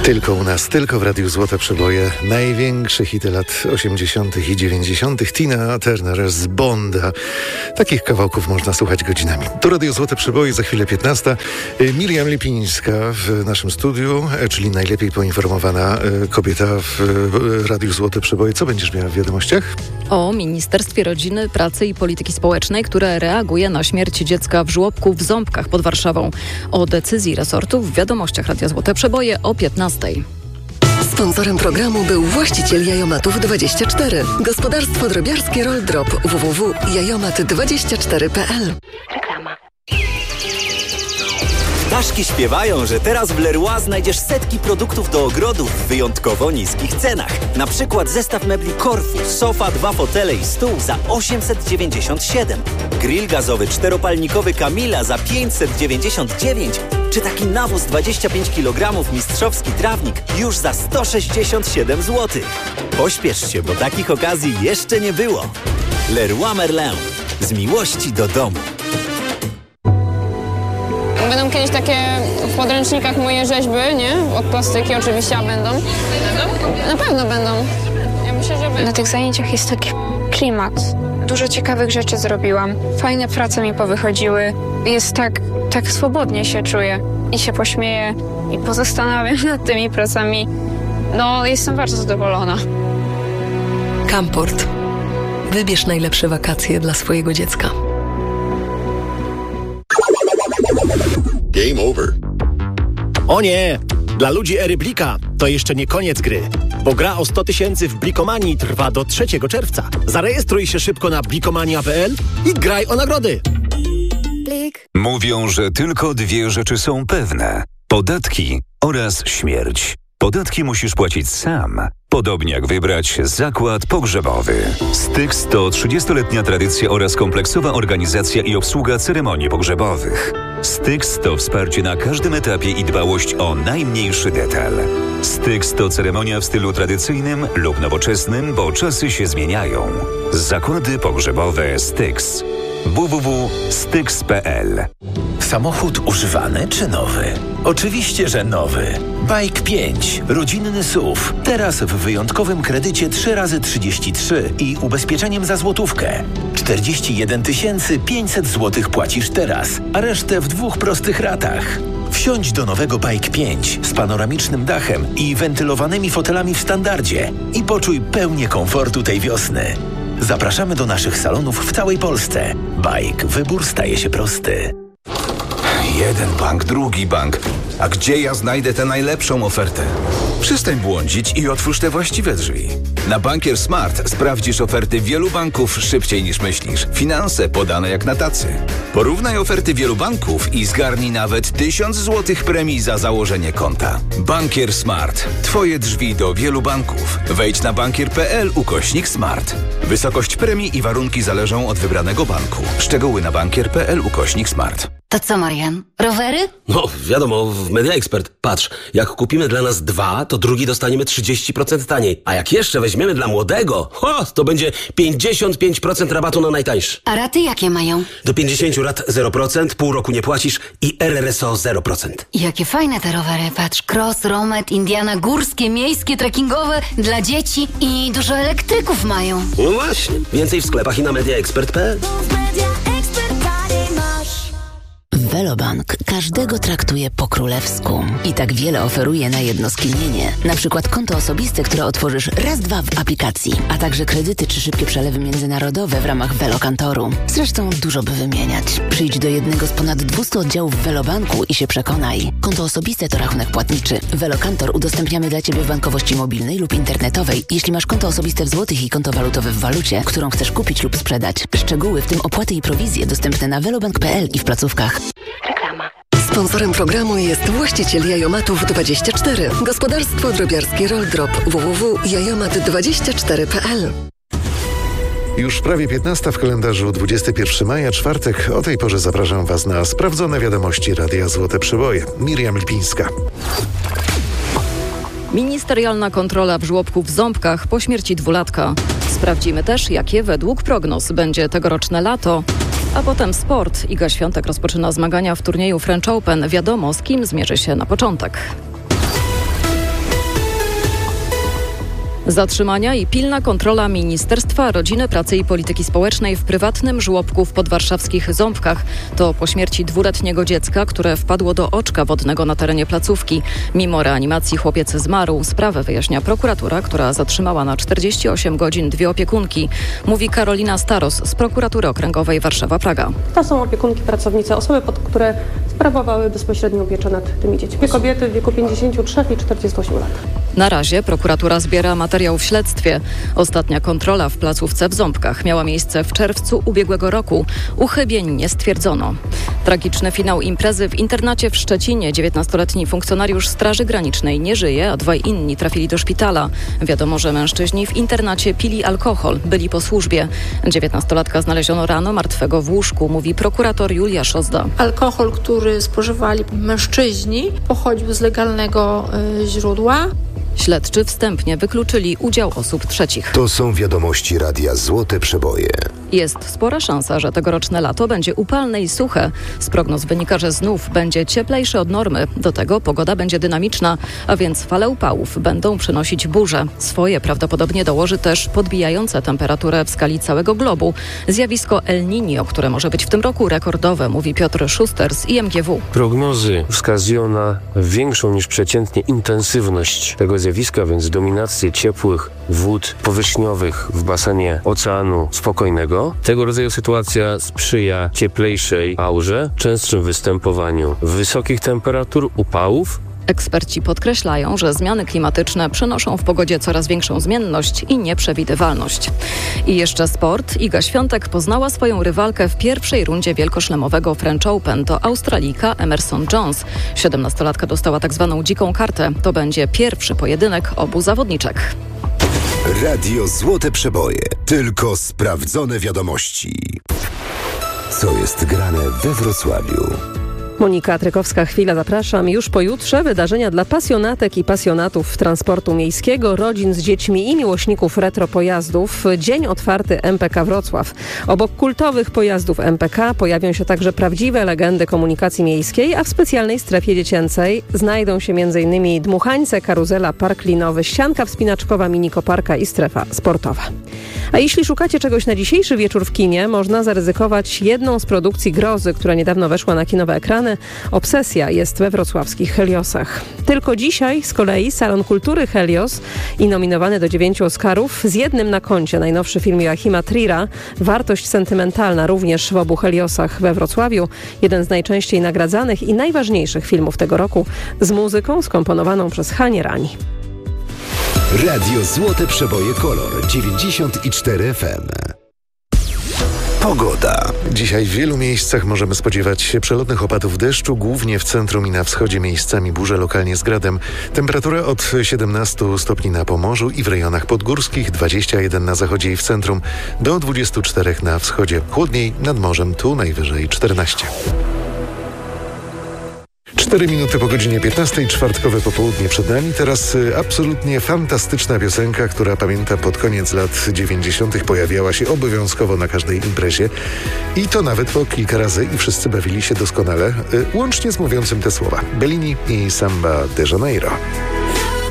Tylko u nas, tylko w Radiu Złote Przeboje. Największe hity lat 80. i 90. Tina Turner z Bonda. Takich kawałków można słuchać godzinami. Tu Radio Złote Przeboje, za chwilę 15. Miriam Lipińska w naszym studiu, czyli najlepiej poinformowana kobieta w Radiu Złote Przeboje. Co będziesz miała w wiadomościach? O Ministerstwie Rodziny, Pracy i Polityki Społecznej, które reaguje na śmierć dziecka w żłobku w Ząbkach pod Warszawą. O decyzji resortu w wiadomościach Radia Złote Przeboje o 15. Sponsorem programu był właściciel Jajomatów 24. Gospodarstwo drobiarskie Roll Drop. www.jajomat24.pl. Reklama. Ptaszki śpiewają, że teraz w Leroy znajdziesz setki produktów do ogrodu w wyjątkowo niskich cenach. Na przykład zestaw mebli Corfu, sofa, 2 fotele i stół za 897. Grill gazowy czteropalnikowy Camilla za 599. Czy taki nawóz 25 kg mistrzowski trawnik już za 167 zł. Pośpiesz się, bo takich okazji jeszcze nie było. Leroy Merlin. Z miłości do domu. Będą kiedyś takie w podręcznikach moje rzeźby, nie? Od plastyki oczywiście, a będą. Na pewno będą. Ja myślę, że będą. Na tych zajęciach jest taki klimat. Dużo ciekawych rzeczy zrobiłam. Fajne prace mi powychodziły. Jest tak swobodnie się czuję. I się pośmieję i pozastanawiam nad tymi pracami. No, jestem bardzo zadowolona. Camport. Wybierz najlepsze wakacje dla swojego dziecka. Game over. O nie! Dla ludzi Eryblika to jeszcze nie koniec gry, bo gra o 100 000 w Blikomanii trwa do 3 czerwca. Zarejestruj się szybko na blikomania.pl i graj o nagrody. Blik. Mówią, że tylko 2 rzeczy są pewne: podatki oraz śmierć. Podatki musisz płacić sam, podobnie jak wybrać zakład pogrzebowy. Styx to 30-letnia tradycja oraz kompleksowa organizacja i obsługa ceremonii pogrzebowych. Styx to wsparcie na każdym etapie i dbałość o najmniejszy detal. Styx to ceremonia w stylu tradycyjnym lub nowoczesnym, bo czasy się zmieniają. Zakłady pogrzebowe Styx. www.styx.pl. Samochód używany czy nowy? Oczywiście, że nowy. Bike 5. Rodzinny SUV. Teraz w wyjątkowym kredycie 3x33 i ubezpieczeniem za złotówkę. 41 500 zł płacisz teraz, a resztę w 2 prostych ratach. Wsiądź do nowego Bike 5 z panoramicznym dachem i wentylowanymi fotelami w standardzie i poczuj pełnię komfortu tej wiosny. Zapraszamy do naszych salonów w całej Polsce. Bike. Wybór staje się prosty. Jeden bank, drugi bank. A gdzie ja znajdę tę najlepszą ofertę? Przestań błądzić i otwórz te właściwe drzwi. Na Bankier Smart sprawdzisz oferty wielu banków szybciej niż myślisz. Finanse podane jak na tacy. Porównaj oferty wielu banków i zgarnij nawet 1000 zł premii za założenie konta. Bankier Smart. Twoje drzwi do wielu banków. Wejdź na bankier.pl/smart. Wysokość premii i warunki zależą od wybranego banku. Szczegóły na bankier.pl/smart. To co, Marian? Rowery? No, wiadomo, w Media Expert. Patrz, jak kupimy dla nas 2, to drugi dostaniemy 30% taniej. A jak jeszcze weźmiemy dla młodego, to będzie 55% rabatu na najtańszy. A raty jakie mają? Do 50 lat 0%, pół roku nie płacisz i RRSO 0%. Jakie fajne te rowery. Patrz, cross, romet, Indiana, górskie, miejskie, trekkingowe, dla dzieci i dużo elektryków mają. No właśnie. Więcej w sklepach i na mediaexpert.pl. Velobank każdego traktuje po królewsku i tak wiele oferuje na jedno skinienie. Na przykład konto osobiste, które otworzysz raz, dwa w aplikacji, a także kredyty czy szybkie przelewy międzynarodowe w ramach Velokantoru. Zresztą dużo by wymieniać. Przyjdź do jednego z ponad 200 oddziałów Velobanku i się przekonaj. Konto osobiste to rachunek płatniczy. Velokantor udostępniamy dla Ciebie w bankowości mobilnej lub internetowej, jeśli masz konto osobiste w złotych i konto walutowe w walucie, którą chcesz kupić lub sprzedać. Szczegóły, w tym opłaty i prowizje, dostępne na velobank.pl i w placówkach. Reklama. Sponsorem programu jest właściciel Jajomatów 24. Gospodarstwo drobiarskie Roll Drop. www.jajomat24.pl. Już prawie 15 w kalendarzu, 21 maja, czwartek. O tej porze zapraszam Was na sprawdzone wiadomości Radia Złote Przeboje. Miriam Lipińska. Ministerialna kontrola w żłobku w Ząbkach po śmierci 2-latka. Sprawdzimy też, jakie według prognoz będzie tegoroczne lato. A potem sport. Iga Świątek rozpoczyna zmagania w turnieju French Open. Wiadomo, z kim zmierzy się na początek. Zatrzymania i pilna kontrola Ministerstwa Rodziny, Pracy i Polityki Społecznej w prywatnym żłobku w podwarszawskich Ząbkach. To po śmierci 2-letniego dziecka, które wpadło do oczka wodnego na terenie placówki. Mimo reanimacji chłopiec zmarł. Sprawę wyjaśnia prokuratura, która zatrzymała na 48 godzin 2 opiekunki. Mówi Karolina Staros z Prokuratury Okręgowej Warszawa-Praga. To są opiekunki, pracownice, osoby, które sprawowały bezpośrednią pieczę nad tymi dziećmi. Kobiety w wieku 53 i 48 lat. Na razie prokuratura zbiera materiał w śledztwie. Ostatnia kontrola w placówce w Ząbkach miała miejsce w czerwcu ubiegłego roku. Uchybień nie stwierdzono. Tragiczny finał imprezy w internacie w Szczecinie. 19-letni funkcjonariusz Straży Granicznej nie żyje, a 2 inni trafili do szpitala. Wiadomo, że mężczyźni w internacie pili alkohol, byli po służbie. 19-latka znaleziono rano martwego w łóżku, mówi prokurator Julia Szozda. Alkohol, który spożywali mężczyźni, pochodził z legalnego źródła. Śledczy wstępnie wykluczyli udział osób trzecich. To są wiadomości Radia Złote Przeboje. Jest spora szansa, że tegoroczne lato będzie upalne i suche. Z prognoz wynika, że znów będzie cieplejsze od normy. Do tego pogoda będzie dynamiczna, a więc fale upałów będą przynosić burze. Swoje prawdopodobnie dołoży też podbijające temperaturę w skali całego globu zjawisko El Niño, które może być w tym roku rekordowe, mówi Piotr Szuster z IMGW. Prognozy wskazują na większą niż przeciętnie intensywność tego zjawiska, więc dominację ciepłych wód powierzchniowych w basenie Oceanu Spokojnego. Tego rodzaju sytuacja sprzyja cieplejszej aurze, częstszym występowaniu wysokich temperatur, upałów. Eksperci podkreślają, że zmiany klimatyczne przynoszą w pogodzie coraz większą zmienność i nieprzewidywalność. I jeszcze sport. Iga Świątek poznała swoją rywalkę w pierwszej rundzie wielkoszlemowego French Open. To Australijka Emerson Jones. 17-latka dostała tak zwaną dziką kartę. To będzie pierwszy pojedynek obu zawodniczek. Radio Złote Przeboje. Tylko sprawdzone wiadomości. Co jest grane we Wrocławiu? Monika Trykowska-Chwila, zapraszam. Już pojutrze wydarzenia dla pasjonatek i pasjonatów transportu miejskiego, rodzin z dziećmi i miłośników retro pojazdów. Dzień otwarty MPK Wrocław. Obok kultowych pojazdów MPK pojawią się także prawdziwe legendy komunikacji miejskiej, a w specjalnej strefie dziecięcej znajdą się m.in. dmuchańce, karuzela, park linowy, ścianka wspinaczkowa, minikoparka i strefa sportowa. A jeśli szukacie czegoś na dzisiejszy wieczór w kinie, można zaryzykować jedną z produkcji grozy, która niedawno weszła na kinowe ekrany. Obsesja jest we wrocławskich Heliosach. Tylko dzisiaj z kolei Salon Kultury Helios i nominowany do 9 Oscarów z jednym na koncie najnowszy film Joachima Trira. Wartość sentymentalna również w obu Heliosach we Wrocławiu. Jeden z najczęściej nagradzanych i najważniejszych filmów tego roku z muzyką skomponowaną przez Hanię Rani. Radio Złote Przeboje Kolor 94 FM. Pogoda. Dzisiaj w wielu miejscach możemy spodziewać się przelotnych opadów deszczu, głównie w centrum i na wschodzie, miejscami burze, lokalnie z gradem. Temperatura od 17 stopni na Pomorzu i w rejonach podgórskich, 21 na zachodzie i w centrum, do 24 na wschodzie. Chłodniej nad morzem, tu najwyżej 14. 4 minuty po godzinie 15, czwartkowe popołudnie przed nami. Teraz absolutnie fantastyczna piosenka, która pamięta pod koniec lat 90. pojawiała się obowiązkowo na każdej imprezie. I to nawet po kilka razy i wszyscy bawili się doskonale, łącznie z mówiącym te słowa. Bellini i Samba de Janeiro.